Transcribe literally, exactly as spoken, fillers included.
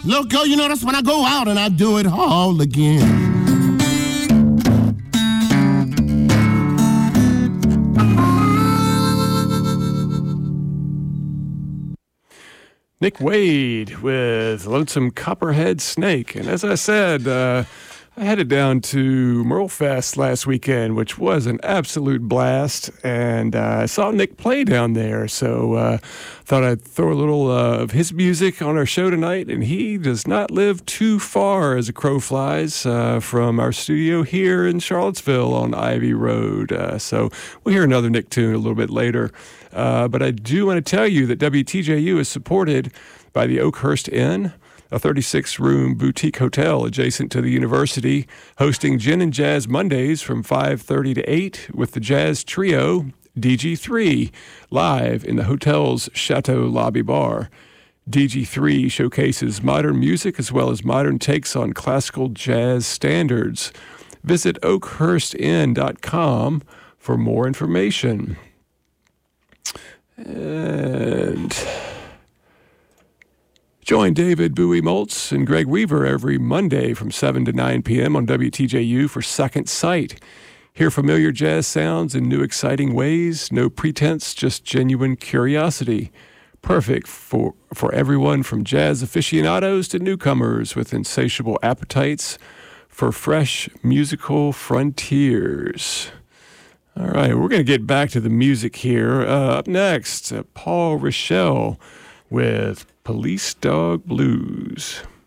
Look, girl, you know that's when I go out and I do it all again. Nick Wade with Lonesome Copperhead Snake. And as I said, uh, I headed down to Merlefest last weekend, which was an absolute blast. And uh, I saw Nick play down there. So uh, thought I'd throw a little uh, of his music on our show tonight. And he does not live too far as a crow flies uh, from our studio here in Charlottesville on Ivy Road. Uh, so we'll hear another Nick tune a little bit later. Uh, but I do want to tell you that W T J U is supported by the Oakhurst Inn, a thirty-six room boutique hotel adjacent to the university, hosting Gin and Jazz Mondays from five thirty to eight with the jazz trio D G three live in the hotel's Chateau Lobby Bar. D G three showcases modern music as well as modern takes on classical jazz standards. Visit oakhurst inn dot com for more information. And join David Bowie Maltz and Greg Weaver every Monday from seven to nine p.m. on W T J U for Second Sight. Hear familiar jazz sounds in new exciting ways, no pretense, just genuine curiosity. Perfect for, for everyone from jazz aficionados to newcomers with insatiable appetites for fresh musical frontiers. All right, we're going to get back to the music here. Uh, up next, uh, Paul Rochelle with Police Dog Blues.